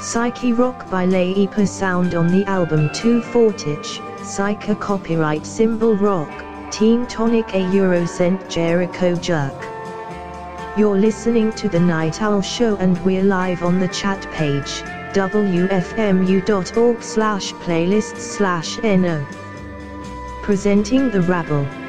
Psyche Rock by Leipa Sound on the album 2 Fortich, Psyche copyright Symbol Rock, Team Tonic A Eurocent Jericho Jerk. You're listening to The Night Owl Show and we're live on the chat page, wfmu.org/playlists/no. Presenting The Rabble.